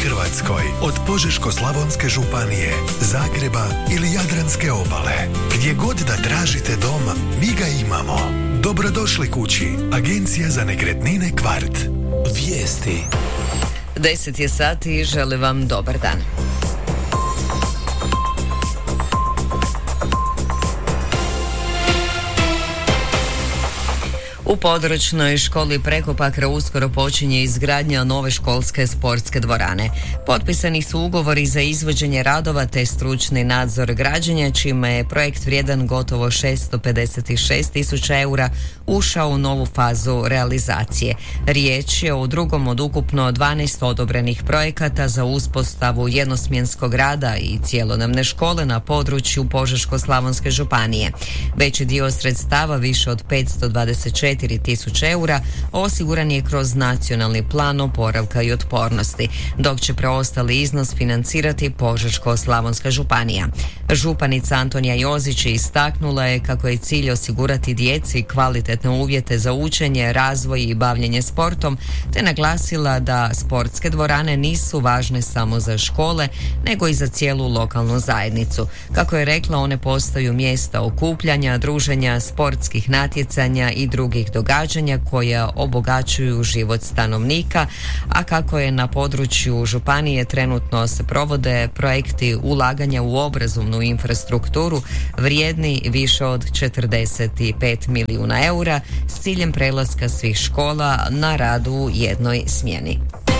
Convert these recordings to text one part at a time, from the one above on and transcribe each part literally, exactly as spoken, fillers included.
Hrvatskoj, od Požeško-slavonske županije, Zagreba ili Jadranske obale. Gdje god da tražite dom, mi ga imamo. Dobrodošli kući. Agencija za nekretnine Kvart. Vijesti. deset je sati i želim vam dobar dan. U područnoj školi preko Pakra uskoro počinje izgradnja nove školske sportske dvorane. Potpisani su ugovori za izvođenje radova te stručni nadzor građenja, čime je projekt vrijedan gotovo šesto pedeset šest tisuća eura ušao u novu fazu realizacije. Riječ je o drugom od ukupno dvanaest odobrenih projekata za uspostavu jednosmjenskog rada i cjelodnevne škole na području Požeško-slavonske županije. Veći dio sredstava, više od petsto dvadeset četiri tisuće eura, osiguran je kroz nacionalni plan oporavka i otpornosti, dok će preostali iznos financirati Požeško-slavonska županija. Županica Antonija Jozić istaknula je kako je cilj osigurati djeci kvalitetne uvjete za učenje, razvoj i bavljenje sportom, te naglasila da sportske dvorane nisu važne samo za škole, nego i za cijelu lokalnu zajednicu. Kako je rekla, one postaju mjesta okupljanja, druženja, sportskih natjecanja i drugih događanja koja obogaćuju život stanovnika, a kako je na području županije trenutno se provode projekti ulaganja u obrazovnu infrastrukturu vrijedni više od četrdeset pet milijuna eura s ciljem prelaska svih škola na rad u jednoj smjeni.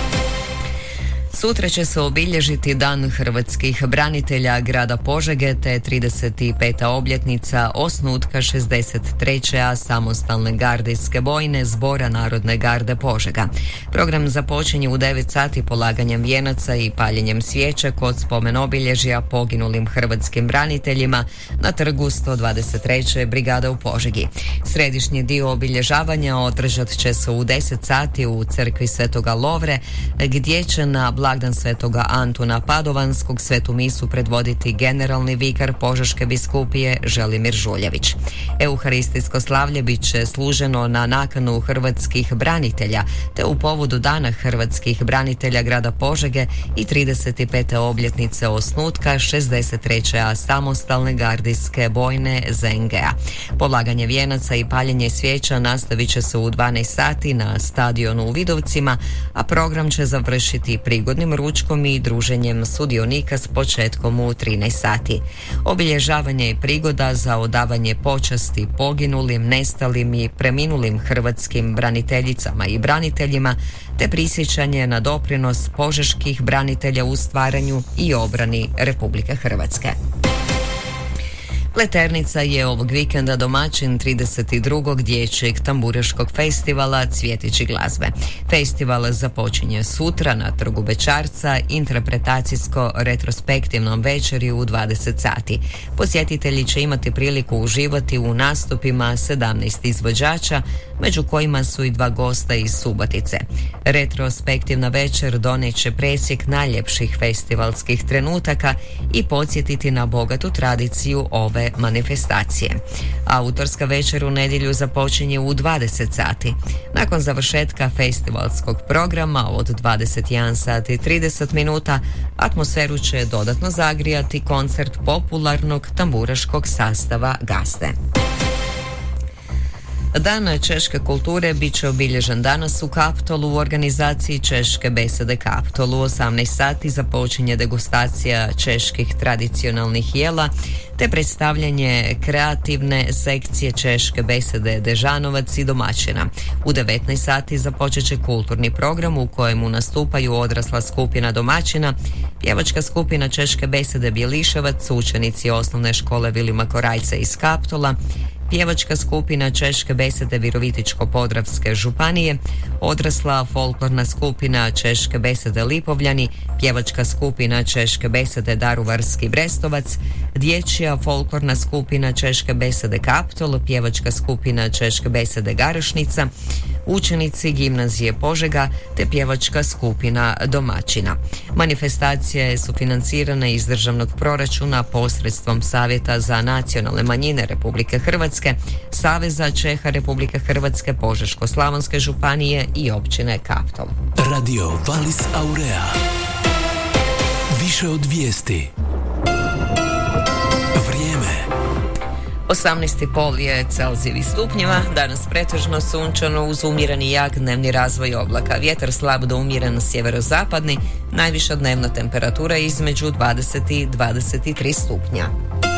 Sutra će se obilježiti Dan hrvatskih branitelja grada Požege te trideset peta obljetnica osnutka šezdeset treće A samostalne gardijske bojne Zbora Narodne garde Požega. Program započinje u devet sati polaganjem vijenaca i paljenjem svijeća kod spomen obilježja poginulim hrvatskim braniteljima na trgu sto dvadeset treće brigade u Požegi. Središnji dio obilježavanja održat će se u deset sati u crkvi Svetoga Lovre, gdje će na blagdan Svetoga Antuna Padovanskog svetu misu predvoditi generalni vikar Požeške biskupije Želimir Žuljević. Euharistijsko slavlje bit će služeno na nakanu hrvatskih branitelja, te u povodu Dana hrvatskih branitelja grada Požege i trideset pete obljetnice osnutka šezdeset treće A samostalne gardijske bojne Z N G-a. Polaganje vijenaca i paljenje svijeća nastavit će se u dvanaest sati na stadionu u Vidovcima, a program će završiti prigodnim ručkom i druženjem sudionika s početkom u trinaest sati. Obilježavanje je prigoda za odavanje počasti poginulim, nestalim i preminulim hrvatskim braniteljicama i braniteljima, te prisjećanje na doprinos požeških branitelja u stvaranju i obrani Republike Hrvatske. Pleternica je ovog vikenda domaćin trideset drugog dječjeg tamburaškog festivala Cvjetići glazbe. Festival započinje sutra na trgu Bećarca interpretacijsko-retrospektivnom večeri u dvadeset sati. Posjetitelji će imati priliku uživati u nastupima sedamnaest izvođača, među kojima su i dva gosta iz Subotice. Retrospektivna večer doneće presjek najljepših festivalskih trenutaka i podsjetiti na bogatu tradiciju ove manifestacije. Autorska večer u nedjelju započinje u dvadeset sati. Nakon završetka festivalskog programa od dvadeset jedan sat i trideset minuta atmosferu će dodatno zagrijati koncert popularnog tamburaškog sastava Gaste. Dan češke kulture bit će obilježen danas u Kaptolu u organizaciji Češke besede Kaptol. U osamnaest sati započinje degustacija čeških tradicionalnih jela te predstavljanje kreativne sekcije Češke besede Dežanovac i domaćina. U devetnaest sati započet će kulturni program u kojemu nastupaju odrasla skupina domaćina, pjevačka skupina Češke besede Bjeliševac, učenici osnovne škole Vilima Korajca iz Kaptola, pjevačka skupina Češke besede Virovitičko-podravske županije, odrasla folklorna skupina Češke besede Lipovljani, pjevačka skupina Češke besede Daruvarski Brestovac, dječja folklorna skupina Češke besede Kaptol, pjevačka skupina Češke besede Garešnica, učenici gimnazije Požega te pjevačka skupina domaćina. Manifestacije su financirane iz državnog proračuna posredstvom Savjeta za nacionalne manjine Republike Hrvatske, Saveza Čeha Republike Hrvatske, Požeško-slavonske županije i općine Kaptol. Radio Valis Aurea. Više od vijesti. Vrijeme. osamnaest i pol je Celzijevih stupnjeva, danas pretežno sunčano uz umjereni jak dnevni razvoj oblaka. Vjetar slab do umjeren sjeverozapadni, najviša dnevna temperatura između dvadeset i dvadeset tri stupnja.